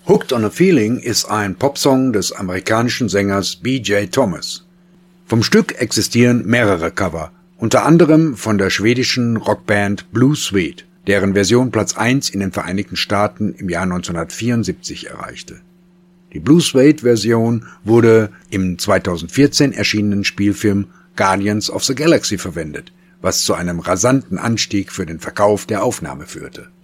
Hooked on a Feeling ist ein Popsong des amerikanischen Sängers B.J. Thomas. Vom Stück existieren mehrere Cover, unter anderem von der schwedischen Rockband Blue Suede, deren Version Platz 1 in den Vereinigten Staaten im Jahr 1974 erreichte. Die Blue Suede-Version wurde im 2014 erschienenen Spielfilm Guardians of the Galaxy verwendet, was zu einem rasanten Anstieg für den Verkauf der Aufnahme führte.